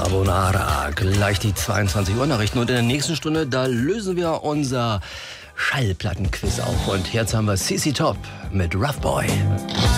Carbonara. Gleich die 22 Uhr Nachrichten. Und in der nächsten Stunde, da lösen wir unser Schallplattenquiz auf. Und jetzt haben wir CC Top mit Rough Boy.